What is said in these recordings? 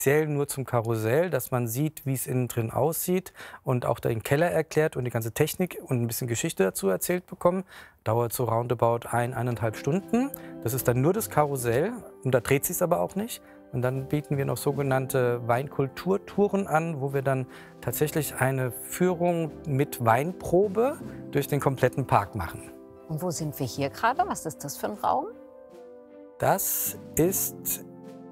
speziell nur zum Karussell, dass man sieht, wie es innen drin aussieht und auch den Keller erklärt und die ganze Technik und ein bisschen Geschichte dazu erzählt bekommen. Dauert so roundabout 1,5 Stunden. Das ist dann nur das Karussell und da dreht sich es aber auch nicht. Und dann bieten wir noch sogenannte Weinkulturtouren an, wo wir dann tatsächlich eine Führung mit Weinprobe durch den kompletten Park machen. Und wo sind wir hier gerade? Was ist das für ein Raum? Das ist,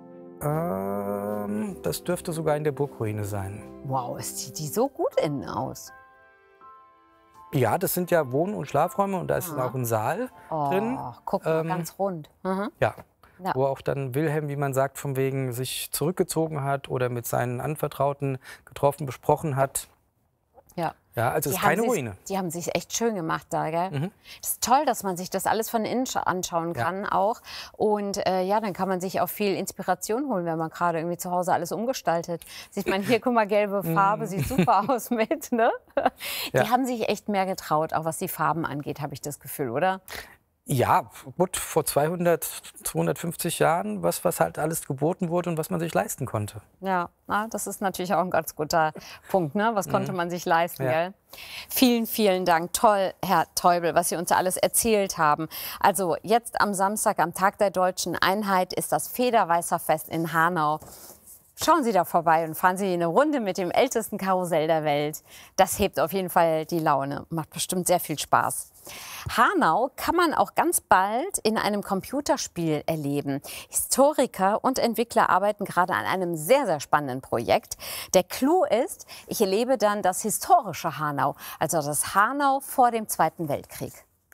das dürfte sogar in der Burgruine sein. Wow, sieht die so gut innen aus. Ja, das sind ja Wohn- und Schlafräume und da ist auch ein Saal drin. Guck mal, ganz rund. Ja. Ja. Wo auch dann Wilhelm, wie man sagt, von wegen sich zurückgezogen hat oder mit seinen Anvertrauten getroffen, besprochen hat. Ja. Ja, also es ist keine Ruine. Die haben sich echt schön gemacht da, gell? Mhm. Das ist toll, dass man sich das alles von innen anschauen kann auch. Und ja, dann kann man sich auch viel Inspiration holen, wenn man gerade irgendwie zu Hause alles umgestaltet. Sieht man hier, guck mal, gelbe Farbe, sieht super aus mit, ne? Die haben sich echt mehr getraut, auch was die Farben angeht, habe ich das Gefühl, oder? Ja, gut, vor 200, 250 Jahren, was halt alles geboten wurde und was man sich leisten konnte. Ja, na, das ist natürlich auch ein ganz guter Punkt, ne? Was konnte man sich leisten, gell? Vielen, vielen Dank. Toll, Herr Teubel, was Sie uns alles erzählt haben. Also jetzt am Samstag, am Tag der Deutschen Einheit, ist das Federweißerfest in Hanau. Schauen Sie da vorbei und fahren Sie eine Runde mit dem ältesten Karussell der Welt. Das hebt auf jeden Fall die Laune. Macht bestimmt sehr viel Spaß. Hanau kann man auch ganz bald in einem Computerspiel erleben. Historiker und Entwickler arbeiten gerade an einem sehr, sehr spannenden Projekt. Der Clou ist, ich erlebe dann das historische Hanau, also das Hanau vor dem Zweiten Weltkrieg.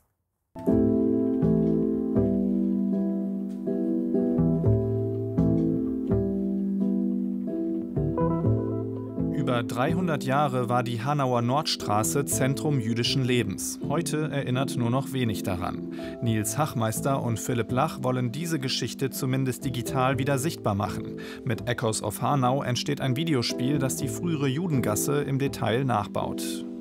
Über 300 Jahre war die Hanauer Nordstraße Zentrum jüdischen Lebens. Heute erinnert nur noch wenig daran. Nils Hachmeister und Philipp Lach wollen diese Geschichte zumindest digital wieder sichtbar machen. Mit Echoes of Hanau entsteht ein Videospiel, das die frühere Judengasse im Detail nachbaut.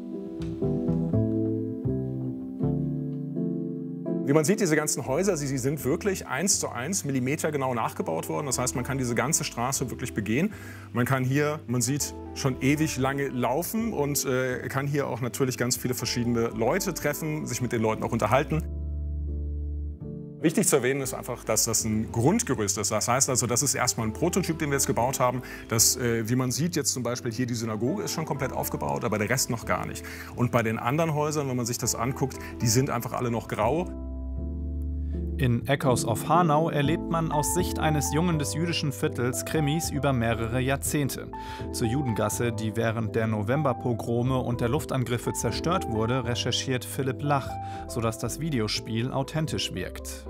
Wie man sieht, diese ganzen Häuser, sie sind wirklich 1:1 millimetergenau nachgebaut worden. Das heißt, man kann diese ganze Straße wirklich begehen. Man kann hier, man sieht, schon ewig lange laufen und kann hier auch natürlich ganz viele verschiedene Leute treffen, sich mit den Leuten auch unterhalten. Wichtig zu erwähnen ist einfach, dass das ein Grundgerüst ist. Das heißt also, das ist erstmal ein Prototyp, den wir jetzt gebaut haben. Das, wie man sieht, jetzt zum Beispiel hier die Synagoge ist schon komplett aufgebaut, aber der Rest noch gar nicht. Und bei den anderen Häusern, wenn man sich das anguckt, die sind einfach alle noch grau. In Echoes of Hanau erlebt man aus Sicht eines Jungen des jüdischen Viertels Krimis über mehrere Jahrzehnte. Zur Judengasse, die während der Novemberpogrome und der Luftangriffe zerstört wurde, recherchiert Philipp Lach, sodass das Videospiel authentisch wirkt.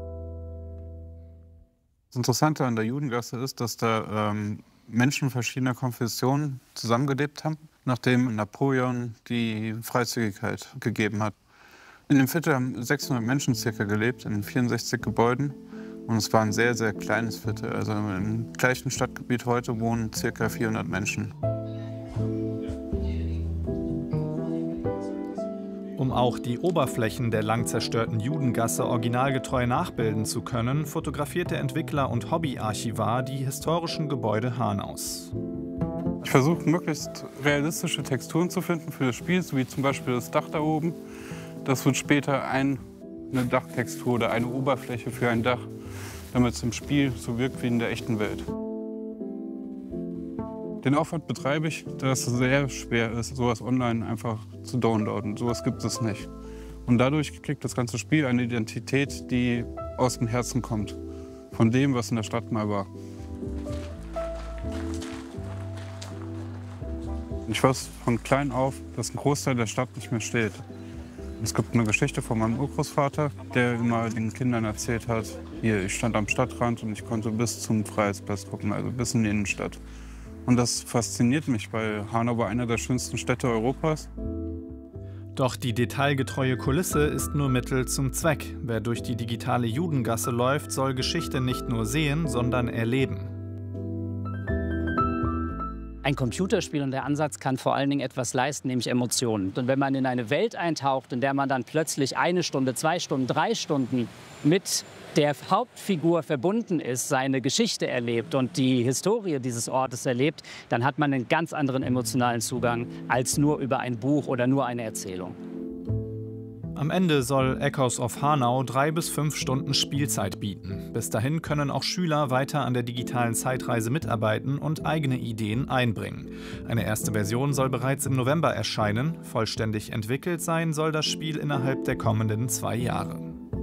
Das Interessante an der Judengasse ist, dass da Menschen verschiedener Konfessionen zusammengelebt haben, nachdem Napoleon die Freizügigkeit gegeben hat. In dem Viertel haben 600 Menschen circa gelebt, in 64 Gebäuden. Und es war ein sehr, sehr kleines Viertel. Also im gleichen Stadtgebiet heute wohnen circa 400 Menschen. Um auch die Oberflächen der lang zerstörten Judengasse originalgetreu nachbilden zu können, fotografiert der Entwickler und Hobbyarchivar die historischen Gebäude Hanaus. Ich versuche, möglichst realistische Texturen zu finden für das Spiel, so wie zum Beispiel das Dach da oben. Das wird später eine Dachtextur oder eine Oberfläche für ein Dach, damit es im Spiel so wirkt wie in der echten Welt. Den Aufwand betreibe ich, da es sehr schwer ist, sowas online einfach zu downloaden. Sowas gibt es nicht. Und dadurch kriegt das ganze Spiel eine Identität, die aus dem Herzen kommt. Von dem, was in der Stadt mal war. Ich weiß von klein auf, dass ein Großteil der Stadt nicht mehr steht. Es gibt eine Geschichte von meinem Urgroßvater, der immer den Kindern erzählt hat, hier, ich stand am Stadtrand und ich konnte bis zum Freiheitsplatz gucken, also bis in die Innenstadt. Und das fasziniert mich, weil Hanau war einer der schönsten Städte Europas. Doch die detailgetreue Kulisse ist nur Mittel zum Zweck. Wer durch die digitale Judengasse läuft, soll Geschichte nicht nur sehen, sondern erleben. ein Computerspiel und der Ansatz kann vor allen Dingen etwas leisten, nämlich Emotionen. Und wenn man in eine Welt eintaucht, in der man dann plötzlich 1 Stunde, 2 Stunden, 3 Stunden mit der Hauptfigur verbunden ist, seine Geschichte erlebt und die Historie dieses Ortes erlebt, dann hat man einen ganz anderen emotionalen Zugang als nur über ein Buch oder nur eine Erzählung. Am Ende soll Echoes of Hanau 3 bis 5 Stunden Spielzeit bieten. Bis dahin können auch Schüler weiter an der digitalen Zeitreise mitarbeiten und eigene Ideen einbringen. Eine erste Version soll bereits im November erscheinen. Vollständig entwickelt sein soll das Spiel innerhalb der kommenden 2 Jahre.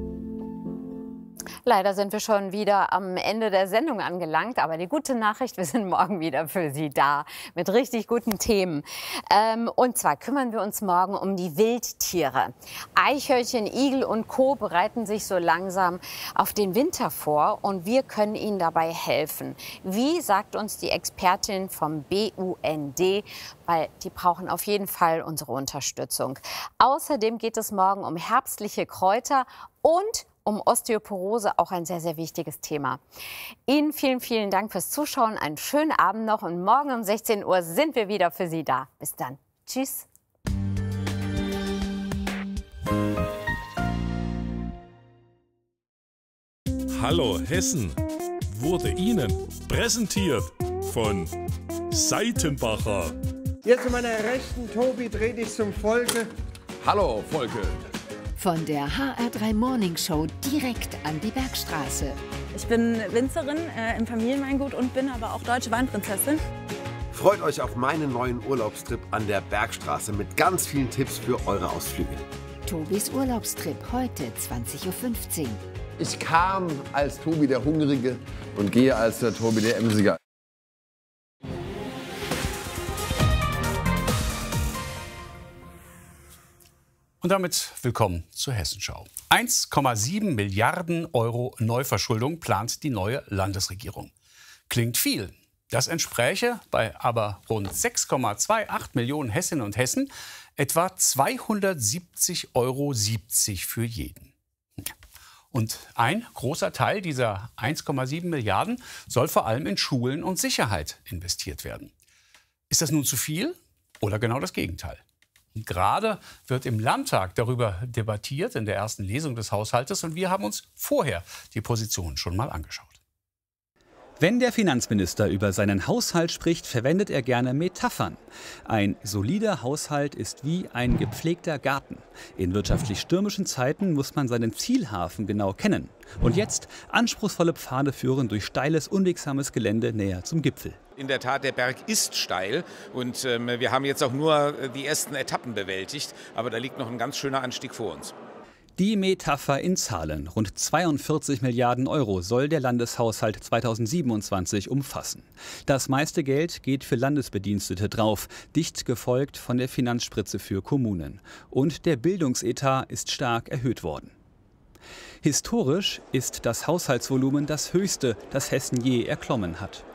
Leider sind wir schon wieder am Ende der Sendung angelangt. Aber die gute Nachricht, wir sind morgen wieder für Sie da mit richtig guten Themen. Und zwar kümmern wir uns morgen um die Wildtiere. Eichhörnchen, Igel und Co. bereiten sich so langsam auf den Winter vor. Und wir können ihnen dabei helfen. Wie, sagt uns die Expertin vom BUND, weil die brauchen auf jeden Fall unsere Unterstützung. Außerdem geht es morgen um herbstliche Kräuter und um Osteoporose, auch ein sehr, sehr wichtiges Thema. Ihnen vielen, vielen Dank fürs Zuschauen. Einen schönen Abend noch und morgen um 16 Uhr sind wir wieder für Sie da. Bis dann. Tschüss. Hallo Hessen wurde Ihnen präsentiert von Seitenbacher. Hier zu meiner Rechten, Tobi, dreh dich zum Volke. Hallo Volke. Von der HR3 Morning Show direkt an die Bergstraße. Ich bin Winzerin im Familienweingut und bin aber auch deutsche Weinprinzessin. Freut euch auf meinen neuen Urlaubstrip an der Bergstraße mit ganz vielen Tipps für eure Ausflüge. Tobis Urlaubstrip heute 20:15 Uhr. Ich kam als Tobi der Hungrige und gehe als der Tobi der Emsiger. Und damit willkommen zur Hessenschau. 1,7 Milliarden Euro Neuverschuldung plant die neue Landesregierung. Klingt viel. Das entspräche bei aber rund 6,28 Millionen Hessinnen und Hessen etwa 270,70 Euro für jeden. Und ein großer Teil dieser 1,7 Milliarden soll vor allem in Schulen und Sicherheit investiert werden. Ist das nun zu viel oder genau das Gegenteil? Und gerade wird im Landtag darüber debattiert in der ersten Lesung des Haushaltes und wir haben uns vorher die Position schon mal angeschaut. Wenn der Finanzminister über seinen Haushalt spricht, verwendet er gerne Metaphern. Ein solider Haushalt ist wie ein gepflegter Garten. In wirtschaftlich stürmischen Zeiten muss man seinen Zielhafen genau kennen. Und jetzt anspruchsvolle Pfade führen durch steiles, unwegsames Gelände näher zum Gipfel. In der Tat, der Berg ist steil und wir haben jetzt auch nur die ersten Etappen bewältigt, aber da liegt noch ein ganz schöner Anstieg vor uns. Die Metapher in Zahlen. Rund 42 Milliarden Euro soll der Landeshaushalt 2027 umfassen. Das meiste Geld geht für Landesbedienstete drauf, dicht gefolgt von der Finanzspritze für Kommunen. Und der Bildungsetat ist stark erhöht worden. Historisch ist das Haushaltsvolumen das höchste, das Hessen je erklommen hat.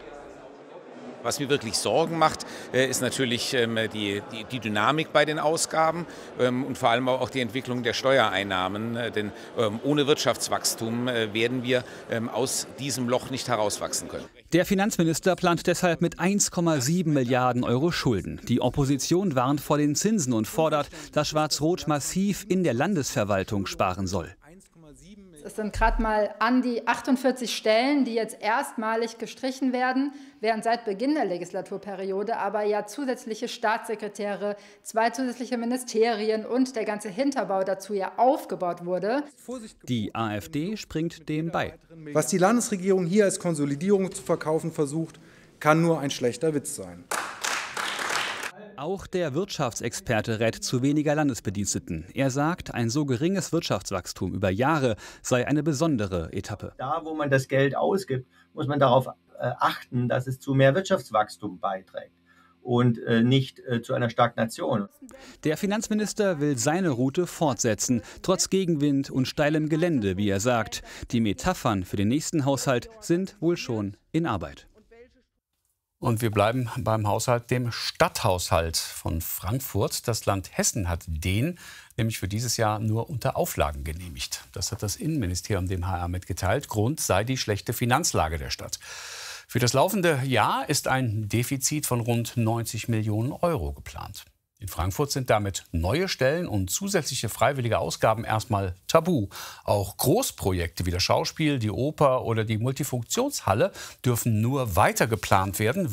Was mir wirklich Sorgen macht, ist natürlich die Dynamik bei den Ausgaben und vor allem auch die Entwicklung der Steuereinnahmen. Denn ohne Wirtschaftswachstum werden wir aus diesem Loch nicht herauswachsen können. Der Finanzminister plant deshalb mit 1,7 Milliarden Euro Schulden. Die Opposition warnt vor den Zinsen und fordert, dass Schwarz-Rot massiv in der Landesverwaltung sparen soll. Es sind gerade mal an die 48 Stellen, die jetzt erstmalig gestrichen werden, während seit Beginn der Legislaturperiode aber ja zusätzliche Staatssekretäre, 2 zusätzliche Ministerien und der ganze Hinterbau dazu ja aufgebaut wurde. Die AfD springt dem bei. Was die Landesregierung hier als Konsolidierung zu verkaufen versucht, kann nur ein schlechter Witz sein. Auch der Wirtschaftsexperte rät zu weniger Landesbediensteten. Er sagt, ein so geringes Wirtschaftswachstum über Jahre sei eine besondere Etappe. Da, wo man das Geld ausgibt, muss man darauf achten, dass es zu mehr Wirtschaftswachstum beiträgt und nicht zu einer Stagnation. Der Finanzminister will seine Route fortsetzen, trotz Gegenwind und steilem Gelände, wie er sagt. Die Metaphern für den nächsten Haushalt sind wohl schon in Arbeit. Und wir bleiben beim Haushalt, dem Stadthaushalt von Frankfurt. Das Land Hessen hat den nämlich für dieses Jahr nur unter Auflagen genehmigt. Das hat das Innenministerium dem HR mitgeteilt. Grund sei die schlechte Finanzlage der Stadt. Für das laufende Jahr ist ein Defizit von rund 90 Millionen Euro geplant. In Frankfurt sind damit neue Stellen und zusätzliche freiwillige Ausgaben erstmal tabu. Auch Großprojekte wie das Schauspiel, die Oper oder die Multifunktionshalle dürfen nur weiter geplant werden,